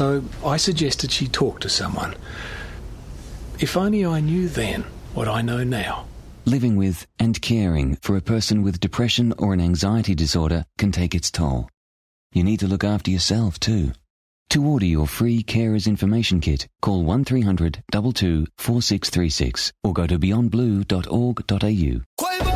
So I suggested she talk to someone. If only I knew then what I know now. Living with and caring for a person with depression or an anxiety disorder can take its toll. You need to look after yourself too. To order your free Carers Information Kit, call 1300 22 4636 or go to beyondblue.org.au.